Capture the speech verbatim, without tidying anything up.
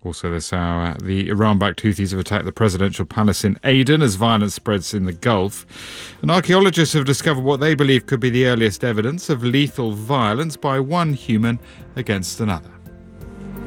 Also this hour, the Iran-backed Houthis have attacked the presidential palace in Aden as violence spreads in the Gulf. And archaeologists have discovered what they believe could be the earliest evidence of lethal violence by one human against another.